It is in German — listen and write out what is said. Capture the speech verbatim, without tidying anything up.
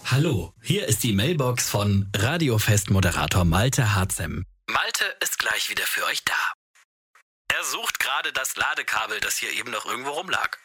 Hallo, hier ist die Mailbox von Radiofest-Moderator Malte Harzem. Malte ist gleich wieder für euch da. Er sucht gerade das Ladekabel, das hier eben noch irgendwo rumlag.